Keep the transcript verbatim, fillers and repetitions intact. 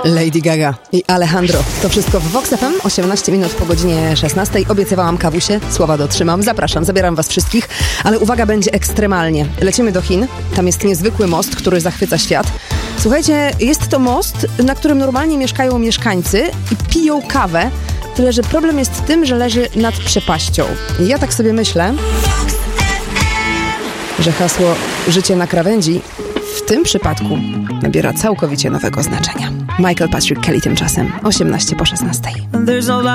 Lady Gaga i Alejandro. To wszystko w Vox F M, osiemnaście minut po godzinie szesnastej. Obiecywałam kawusie, słowa dotrzymam. Zapraszam, zabieram was wszystkich, ale uwaga, będzie ekstremalnie. Lecimy do Chin, tam jest niezwykły most, który zachwyca świat. Słuchajcie, jest to most, na którym normalnie mieszkają mieszkańcy i piją kawę, tyle że problem jest w tym, że leży nad przepaścią. I ja tak sobie myślę, że hasło życie na krawędzi w tym przypadku nabiera całkowicie nowego znaczenia. Michael Patrick Kelly tymczasem, osiemnaście po szesnastej.